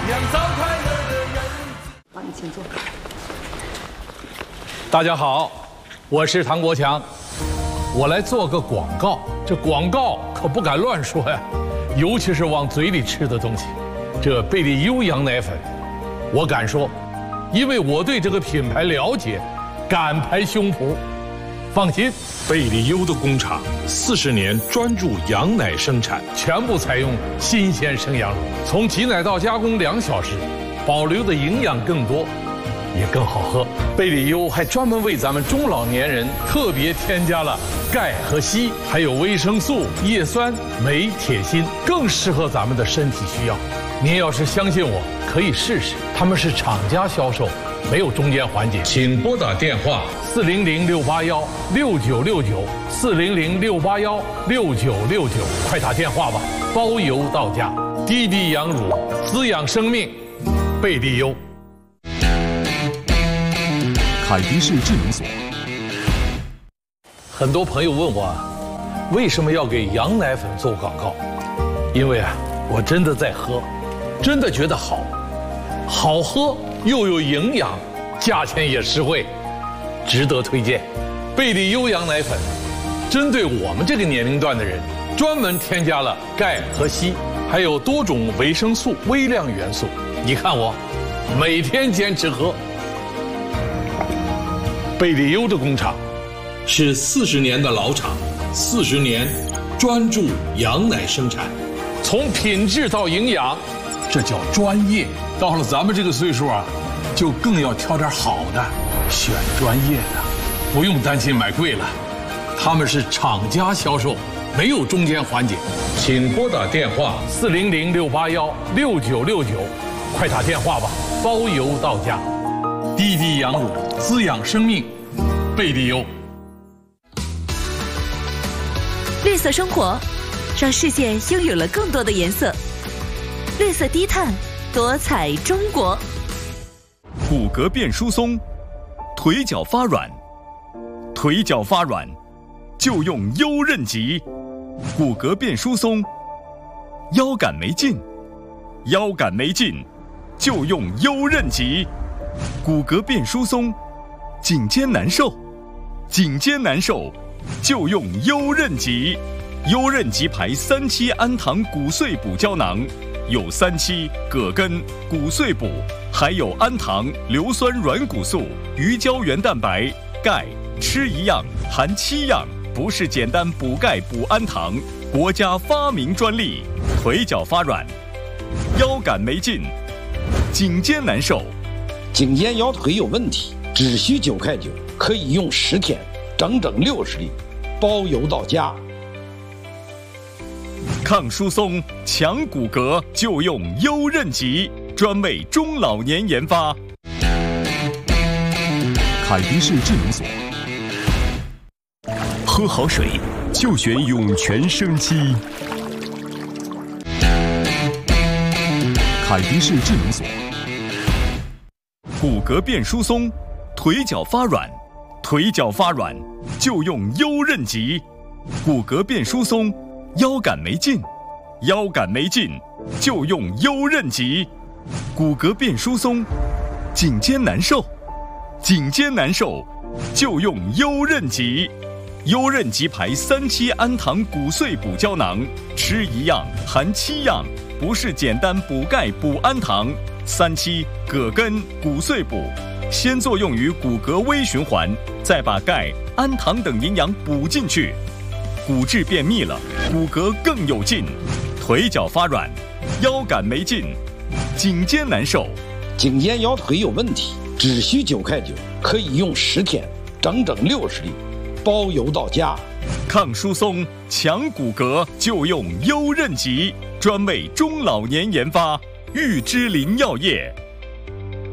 好，你请坐。 大家好，我是唐国强，我来做个广告。这广告可不敢乱说呀，尤其是往嘴里吃的东西。这贝利优羊奶粉，我敢说，因为我对这个品牌了解，敢拍胸脯。放心，贝利优的工厂40年专注羊奶生产，全部采用新鲜生羊乳，从挤奶到加工2小时，保留的营养更多，也更好喝。贝利优还专门为咱们中老年人特别添加了钙和硒，还有维生素、叶酸、镁、铁、锌，更适合咱们的身体需要。您要是相信我，可以试试。他们是厂家销售，没有中间环节。请拨打电话400-681-6969，400-681-6969，快打电话吧，包邮到家。滴滴羊乳，滋养生命，贝利优。 凯迪士智能锁。 很多朋友问我，为什么要给羊奶粉做广告？因为我真的在喝，真的觉得好喝又有营养，价钱也实惠，值得推荐。贝利优羊奶粉针对我们这个年龄段的人，专门添加了钙和硒，还有多种维生素、微量元素。你看我每天坚持喝。贝利优的工厂是40年的老厂，40年专注羊奶生产，从品质到营养，这叫专业。到了咱们这个岁数就更要挑点好的，选专业的，不用担心买贵了。他们是厂家销售，没有中间环节。请拨打电话400-681-6969，快打电话吧，包邮到家。滴滴羊乳，滋养生命，贝利优。 绿色生活，让世界拥有了更多的颜色。绿色低碳，多彩中国。 骨骼变疏松，腿脚发软，腿脚发软就用优韧极。骨骼变疏松，腰杆没劲，腰杆没劲就用优韧极。骨骼变疏松，颈肩难受，颈肩难受就用优韧极。优韧极牌3期氨糖骨碎补胶囊，有3期、葛根、骨碎补，还有氨糖、硫酸软骨素、鱼胶原蛋白、钙，吃一样含7样，不是简单补钙补氨糖，国家发明专利。腿脚发软，腰杆没劲，颈肩难受， 颈肩腰腿有问题，只需9块9，可以用10天，整整60粒，包邮到家。 抗疏松、强骨骼就用优韧极，专为中老年研发。凯迪士智能锁。喝好水就选涌泉生漆。凯迪士智能锁。骨骼变疏松，腿脚发软，腿脚发软就用优韧极。骨骼变疏松，腰杆没劲，腰杆没劲就用优韧极。骨骼变疏松，颈肩难受，颈肩难受就用优韧极。优韧极牌3期氨糖骨碎补胶囊，吃一样含7样，不是简单补钙补氨糖。3期、葛根、骨碎补，先作用于骨骼微循环，再把钙、氨糖等营养补进去。骨质变密了，骨骼更有劲，腿脚发软，腰杆没劲，颈肩难受， 颈肩腰腿有问题，只需9块9，可以用10天，整整60粒，包邮到家。 抗疏松、强骨骼就用优韧极，专为中老年研发。玉芝林药业。